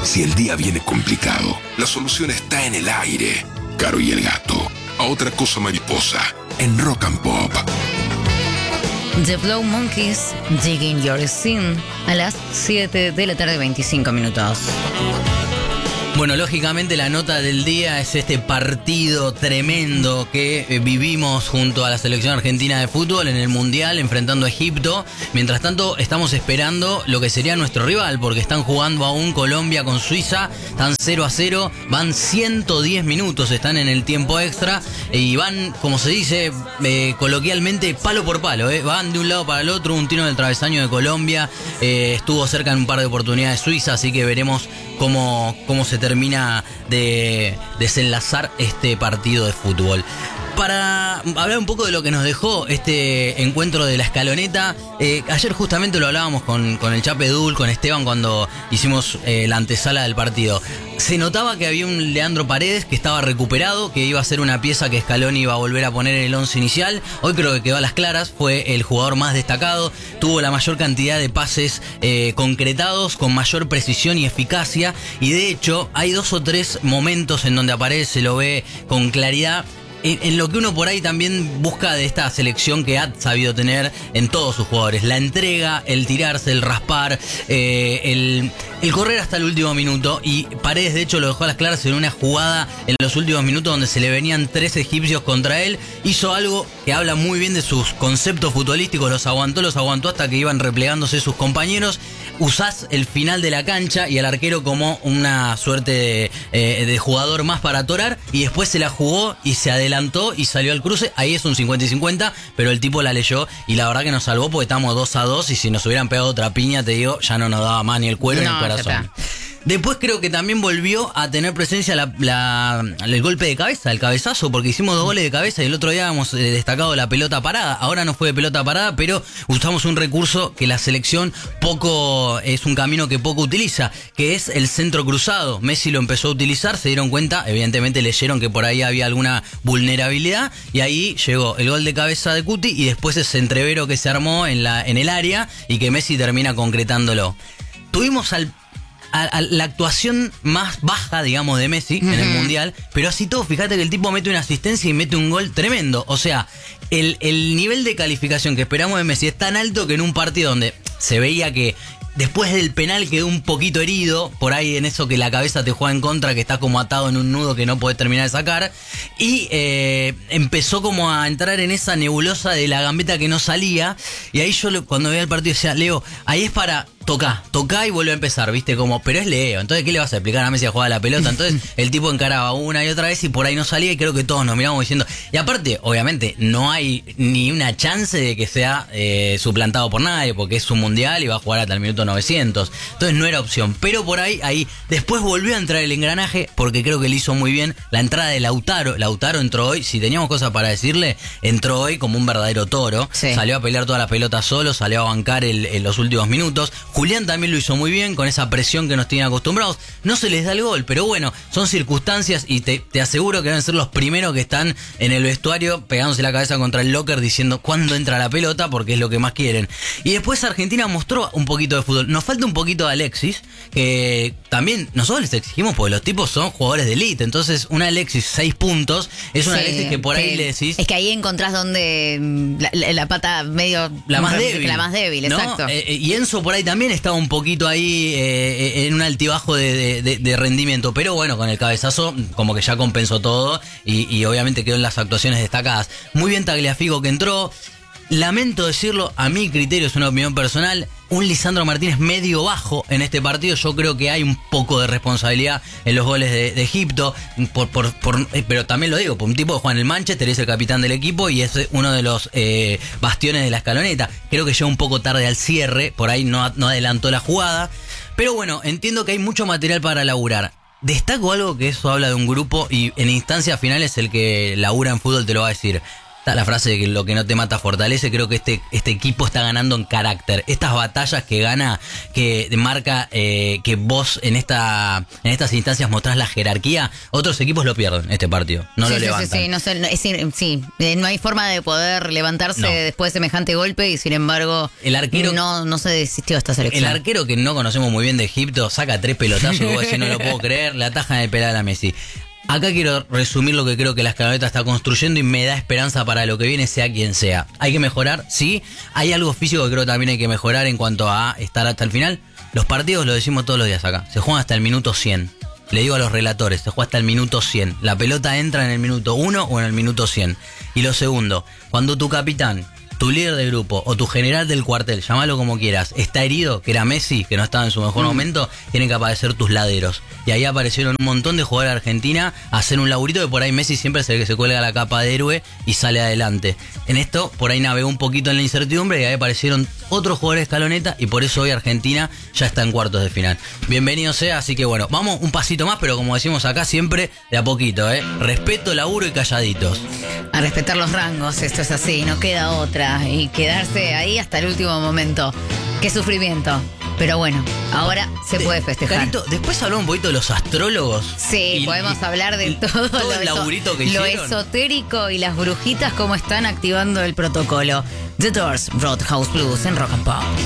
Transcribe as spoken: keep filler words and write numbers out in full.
Si el día viene complicado, la solución está en el aire. Caro y el gato. A otra cosa mariposa. En Rock and Pop. The Flow Monkeys, Digging Your Sin, a las siete de la tarde, veinticinco minutos. Bueno, lógicamente la nota del día es este partido tremendo que eh, vivimos junto a la selección argentina de fútbol en el Mundial enfrentando a Egipto. Mientras tanto estamos esperando lo que sería nuestro rival porque están jugando aún Colombia con Suiza, están cero a cero, van ciento diez minutos, están en el tiempo extra y van, como se dice eh, coloquialmente, palo por palo, eh. van de un lado para el otro, un tiro en el travesaño de Colombia, eh, estuvo cerca en un par de oportunidades Suiza, así que veremos cómo, cómo se termina de desenlazar este partido de fútbol. Para hablar un poco de lo que nos dejó este encuentro de la escaloneta, eh, ayer justamente lo hablábamos con, con el Chape Dul, con Esteban, cuando hicimos eh, la antesala del partido. Se notaba que había un Leandro Paredes que estaba recuperado, que iba a ser una pieza que Scaloni iba a volver a poner en el once inicial. Hoy creo que quedó a las claras, fue el jugador más destacado, tuvo la mayor cantidad de pases eh, concretados, con mayor precisión y eficacia, y de hecho hay dos o tres momentos en donde a Paredes se lo ve con claridad. En, en lo que uno por ahí también busca de esta selección que ha sabido tener en todos sus jugadores. La entrega, el tirarse, el raspar, eh, el, el correr hasta el último minuto. Y Paredes de hecho lo dejó a las claras en una jugada en los últimos minutos donde se le venían tres egipcios contra él. Hizo algo que habla muy bien de sus conceptos futbolísticos. Los aguantó, los aguantó hasta que iban replegándose sus compañeros. Usás el final de la cancha y al arquero como una suerte de, eh, de jugador más para atorar. Y después se la jugó y se adelantó y salió al cruce. Ahí es un cincuenta y cincuenta, pero el tipo la leyó y la verdad que nos salvó porque estamos dos a dos y si nos hubieran pegado otra piña, te digo, ya no nos daba más ni el cuero no, ni el corazón. Después creo que también volvió a tener presencia la, la, el golpe de cabeza, el cabezazo, porque hicimos dos goles de cabeza y el otro día habíamos destacado la pelota parada. Ahora no fue de pelota parada, pero usamos un recurso que la selección poco, es un camino que poco utiliza, que es el centro cruzado. Messi lo empezó a utilizar, se dieron cuenta, evidentemente leyeron que por ahí había alguna vulnerabilidad y ahí llegó el gol de cabeza de Cuti y después ese entrevero que se armó en, la, en el área y que Messi termina concretándolo. Tuvimos al A, a la actuación más baja, digamos, de Messi uh-huh. en el Mundial, pero así todo, fíjate que el tipo mete una asistencia y mete un gol tremendo. O sea, el, el nivel de calificación que esperamos de Messi es tan alto que en un partido donde se veía que después del penal quedó un poquito herido, por ahí en eso que la cabeza te juega en contra, que está como atado en un nudo que no podés terminar de sacar, y eh, empezó como a entrar en esa nebulosa de la gambeta que no salía, y ahí yo cuando veía el partido decía, Leo, ahí es para tocar, tocar y vuelve a empezar, viste, como, pero es Leo, entonces ¿qué le vas a explicar a Messi a jugar a la pelota? Entonces el tipo encaraba una y otra vez y por ahí no salía y creo que todos nos miramos diciendo, y aparte, obviamente, no hay ni una chance de que sea eh, suplantado por nadie, porque es un mundial y va a jugar hasta el minuto novecientos, entonces no era opción, pero por ahí, ahí, después volvió a entrar el engranaje, porque creo que le hizo muy bien la entrada de Lautaro. Lautaro entró hoy, si teníamos cosas para decirle, entró hoy como un verdadero toro, sí. Salió a pelear toda la pelota solo, salió a bancar el, en los últimos minutos. Julián también lo hizo muy bien, con esa presión que nos tienen acostumbrados. No se les da el gol, pero bueno, son circunstancias y te, te aseguro que deben ser los primeros que están en el vestuario pegándose la cabeza contra el locker diciendo cuándo entra la pelota, porque es lo que más quieren. Y después Argentina mostró un poquito de fútbol. Nos falta un poquito de Alexis, que también nosotros les exigimos porque los tipos son jugadores de élite. Entonces, una Alexis, seis puntos, es una sí, Alexis que por que, ahí le decís... Es que ahí encontrás donde la, la, la pata medio... La más débil. La más débil, ¿no? Exacto. Eh, y Enzo por ahí también estaba un poquito ahí eh, en un altibajo de, de, de rendimiento. Pero bueno, con el cabezazo como que ya compensó todo y, y obviamente quedó en las actuaciones destacadas. Muy bien Tagliafico que entró. Lamento decirlo, a mi criterio es una opinión personal, un Lisandro Martínez medio bajo en este partido. Yo creo que hay un poco de responsabilidad en los goles de, de Egipto, por, por, por, pero también lo digo, por un tipo que juega en el Manchester, es el capitán del equipo y es uno de los eh, bastiones de la escaloneta. Creo que llegó un poco tarde al cierre, por ahí no, no adelantó la jugada, pero bueno, entiendo que hay mucho material para laburar. Destaco algo que eso habla de un grupo y en instancias finales el que labura en fútbol te lo va a decir. Está la frase de que lo que no te mata fortalece. Creo que este, este equipo está ganando en carácter. Estas batallas que gana, que marca eh, que vos en esta en estas instancias mostrás la jerarquía, otros equipos lo pierden este partido. No sí, lo sí, levantan. Sí, sí, no, sé, no, es, sí, no hay forma de poder levantarse No. después de semejante golpe y sin embargo El arquero- no, no se desistió de esta selección. El arquero que no conocemos muy bien de Egipto saca tres pelotazos y vos decís, no lo puedo creer, le atajan el pedal a Messi. Acá quiero resumir lo que creo que la escaloneta está construyendo y me da esperanza para lo que viene, sea quien sea. Hay que mejorar, sí. Hay algo físico que creo que también hay que mejorar en cuanto a estar hasta el final. Los partidos, lo decimos todos los días acá, se juegan hasta el minuto cien. Le digo a los relatores, se juega hasta el minuto cien. La pelota entra en el minuto uno o en el minuto cien. Y lo segundo, cuando tu capitán, tu líder de grupo o tu general del cuartel, llámalo como quieras, está herido, que era Messi, que no estaba en su mejor mm. momento, tienen que aparecer tus laderos. Y ahí aparecieron un montón de jugadores de Argentina a hacer un laburito que por ahí Messi siempre es el que se cuelga la capa de héroe y sale adelante. En esto, por ahí navegó un poquito en la incertidumbre y ahí aparecieron otros jugadores de escaloneta y por eso hoy Argentina ya está en cuartos de final. Bienvenido sea, así que bueno, vamos un pasito más, pero como decimos acá siempre, de a poquito, ¿eh? Respeto, laburo y calladitos. A respetar los rangos, esto es así, no queda otra. Y quedarse ahí hasta el último momento. Qué sufrimiento. Pero bueno, ahora se puede festejar. Carito, después hablamos un poquito de los astrólogos. Sí, y, podemos y, hablar de todo, todo lo, el laburito que lo hicieron. esotérico y las brujitas, cómo están activando el protocolo. The Doors, Roadhouse Blues en Rock and Pop.